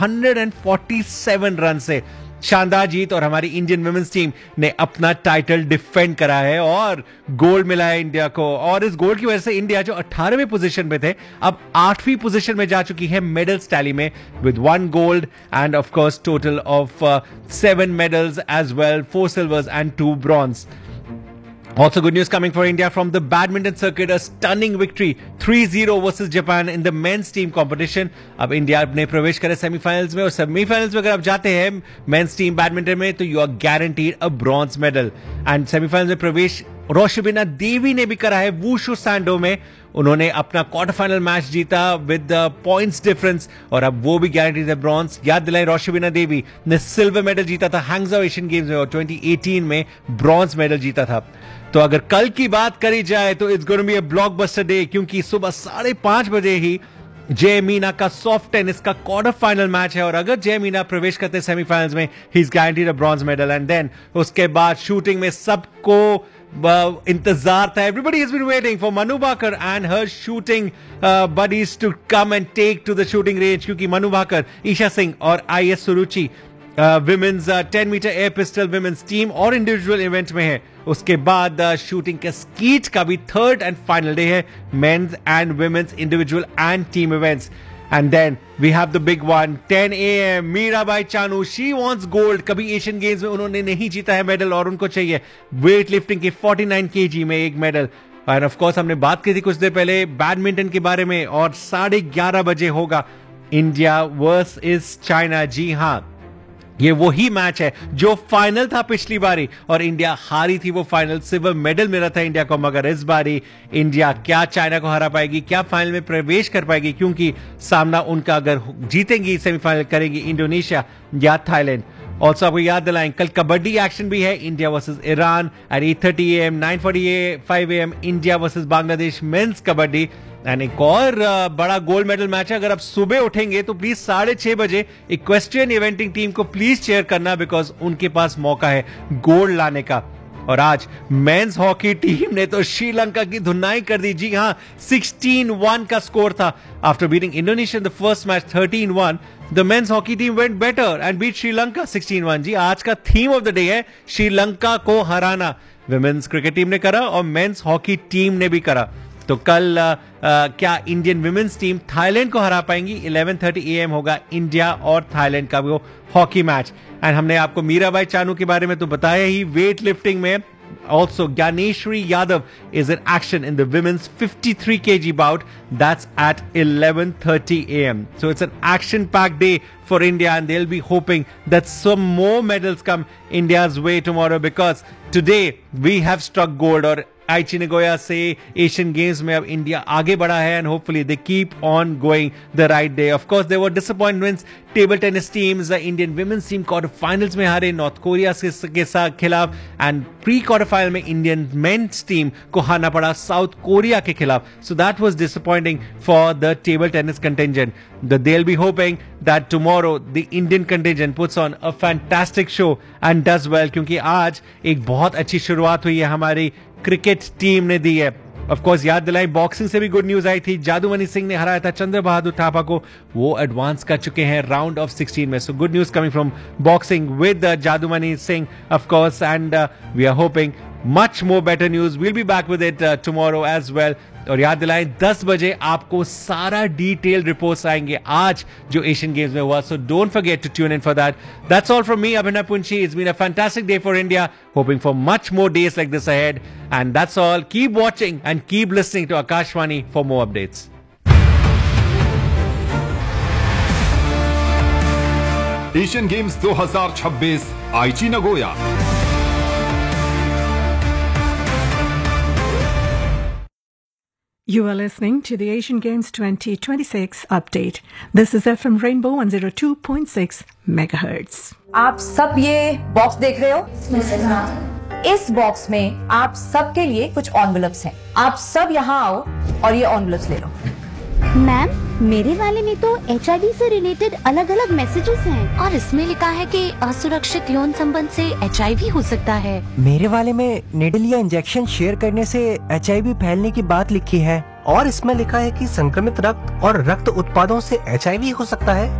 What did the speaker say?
147 run से शानदार जीत और हमारी इंडियन वुमेन्स टीम ने अपना टाइटल डिफेंड करा है और गोल्ड मिला है इंडिया को। और इस गोल्ड की वजह से इंडिया जो 18वें पोजीशन पे थे अब 8वीं पोजीशन में जा चुकी है मेडल्स टैली में with 1 gold end of course total of 7 medals as well, 4 silvers and 2 bronze. Also good news coming for India from the badminton circuit, a stunning victory 3-0 versus Japan in the men's team competition. अब India अपने प्रवेश करे semifinals में और semifinals में अगर आप जाते हैं मेंस टीम बैडमिंटन में तो you are guaranteed a bronze medal. And semifinals में प्रवेश रोशबिना देवी ने भी करा है वुशु सैंडो में। उन्होंने अपना क्वार्टर फाइनल मैच जीता विद पॉइंट्स डिफरेंस और अब वो भी गारंटीड है ब्रॉन्ज। याद दिलाएं, रोशबिना देवी ने सिल्वर मेडल जीता था हैंगझाओ एशियन गेम्स में और 2018 में ब्रॉन्ज मेडल जीता था। तो अगर कल की बात करी जाए तो it's going to be a blockbuster day, क्योंकि सुबह 5:30 बजे ही जय मीना का सॉफ्ट टेनिस का क्वार्टर फाइनल मैच है और अगर जय मीना प्रवेश करते हैं सेमीफाइनल्स में he is guaranteed a bronze medal. And then उसके बाद शूटिंग में सबको इंतजार था, everybody has been waiting for Manu Bhaker and her shooting buddies to come and take to the shooting range, क्योंकि मनु भाकर, ईशा सिंह और IS Suruchi women's 10 metre air pistol women's team और individual event में है। उसके बाद शूटिंग के स्कीट का भी 3rd एंड फाइनल डे है, mains and women's individual and team events. And then we have the big one 10 AM Mirabai Chanu, she wants gold. कभी एशियन गेम्स में उन्होंने नहीं जीता है मेडल और उनको चाहिए वेट लिफ्टिंग के 49 kg में एक मेडल। एंड ऑफ कोर्स हमने बात की थी कुछ देर पहले बैडमिंटन के बारे में और 11:30 बजे होगा इंडिया वर्सेस चाइना। जी हाँ, ये वही मैच है जो फाइनल था पिछली बारी और इंडिया हारी थी वो फाइनल, सिल्वर मेडल मिला था इंडिया को। मगर इस बारी इंडिया क्या चाइना को हरा पाएगी, क्या फाइनल में प्रवेश कर पाएगी, क्योंकि सामना उनका अगर जीतेंगी सेमीफाइनल करेंगी इंडोनेशिया या थाईलैंड। ऑल्सो आपको याद दिलाएं कल कबड्डी एक्शन भी है, India versus Iran eight 8:30 AM, 9:45 AM India versus Bangladesh mains kabaddi. And एक और बड़ा गोल्ड मेडल मैच है, अगर आप सुबह उठेंगे तो प्लीज 6:30 बजे इक्वेस्ट्रियन इवेंटिंग टीम को प्लीज चेयर करना, बिकॉज उनके पास मौका है गोल्ड लाने का। और आज मेंस हॉकी टीम ने तो श्रीलंका की धुनाई कर दी। जी हाँ, 16-1 का स्कोर था after beating Indonesia in the first match 13-1। The men's hockey team went better and beat Sri Lanka 16-1। जी, आज का थीम ऑफ द डे है श्रीलंका को हराना। विमेन्स क्रिकेट टीम ने करा और मेंस हॉकी टीम ने भी करा। तो कल क्या इंडियन विमेन्स टीम थाईलैंड को हरा पाएंगी? 11:30 AM होगा इंडिया और थाईलैंड का वो हॉकी मैच। एंड हमने आपको मीराबाई चानू के बारे में तो बताया ही, वेट लिफ्टिंग में also Gyaneshwari Yadav is in action in the women's 53 kg bout. That's at 11:30 AM. So it's an action-packed day for India and they'll be hoping that some more medals come India's way tomorrow, because today we have struck gold और आइची Nagoya से Asian games में अब India आगे बढ़ा है and hopefully they keep on going the right day. Of course there were disappointments, table tennis teams, Indian women's team quarter finals में हारे north Korea के साथ खिलाफ एंड प्री क्वार्टर फाइनल में इंडियन मेंस टीम को हारना पड़ा south Korea के खिलाफ। So that was disappointing for the table tennis contingent. They'll be hoping that tomorrow the Indian contingent puts on a fantastic show and does well, क्योंकि आज एक बहुत अच्छी शुरुआत हुई है हमारी क्रिकेट टीम ने दी है। ऑफ कोर्स याद दिलाएं, बॉक्सिंग से भी गुड न्यूज आई थी, जादूमणि सिंह ने हराया था चंद्र बहादुर थापा को, वो एडवांस कर चुके हैं राउंड ऑफ 16 में। So good news coming from boxing with जादूमणि Singh of course and we are hoping much more better news. We'll be back with it tomorrow as well. और याद दिलाएं 10 बजे आपको सारा डिटेल रिपोर्ट्स आएंगे आज जो एशियन गेम्स में हुआ, so don't forget to tune in for that. That's all from me, Abhinav पुंची। It's been a fantastic day for India, hoping for much more days like this ahead and that's all. Keep watching and keep listening to Akashvani for more updates. Asian games 2026 आइची Nagoya. You are listening to the Asian Games 2026 update. This is FM Rainbow 102.6 megahertz. आप सब ये box देख रहे हो? इस box में आप सबके लिए कुछ एनवेलप्स हैं। आप सब यहाँ आओ और ये एनवेलप्स ले लो। मैम, मेरे वाले में तो HIV से रिलेटेड अलग अलग मैसेजेस हैं और इसमें लिखा है कि असुरक्षित यौन संबंध से HIV हो सकता है। मेरे वाले में निडल या इंजेक्शन शेयर करने से HIV फैलने की बात लिखी है और इसमें लिखा है कि संक्रमित रक्त और रक्त उत्पादों से HIV हो सकता है।